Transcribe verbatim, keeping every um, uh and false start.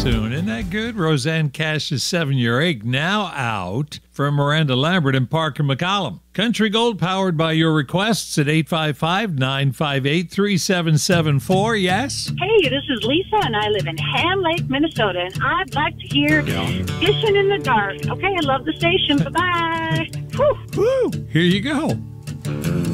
soon. Isn't that good? Roseanne Cash's seven-year ache now out from Miranda Lambert and Parker McCollum. Country Gold powered by your requests at eight five five, nine five eight, three seven seven four. Yes? Hey, this is Lisa, and I live in Ham Lake, Minnesota, and I'd like to hear Fishing in the Dark. Okay, I love the station. Bye-bye. Whew. Woo! Here you go.